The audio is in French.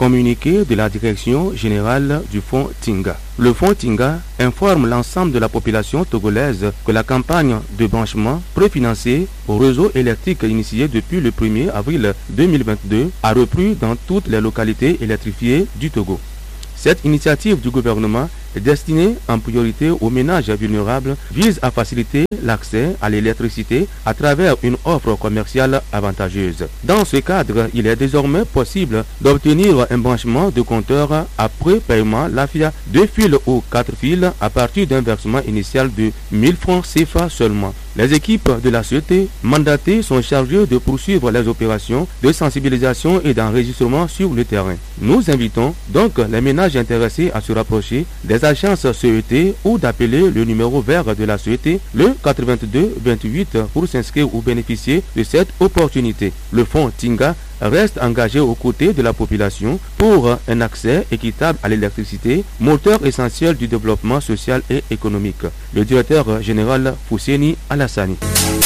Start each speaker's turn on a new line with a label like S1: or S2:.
S1: Communiqué de la Direction générale du Fonds Tinga. Le Fonds Tinga informe l'ensemble de la population togolaise que la campagne de branchement préfinancée au réseau électrique initiée depuis le 1er avril 2022 a repris dans toutes les localités électrifiées du Togo. Cette initiative du gouvernement destinée en priorité aux ménages vulnérables vise à faciliter l'accès à l'électricité à travers une offre commerciale avantageuse. Dans ce cadre, il est désormais possible d'obtenir un branchement de compteur après paiement LAFIA 2 fils ou 4 fils à partir d'un versement initial de 1000 francs CFA seulement. Les équipes de la sûreté mandatées sont chargées de poursuivre les opérations de sensibilisation et d'enregistrement sur le terrain. Nous invitons donc les ménages intéressés à se rapprocher des agences CET ou d'appeler le numéro vert de la CET, le 82 28 pour s'inscrire ou bénéficier de cette opportunité. Le Fonds Tinga reste engagé aux côtés de la population pour un accès équitable à l'électricité, moteur essentiel du développement social et économique. Le directeur général Fousseni Alassani.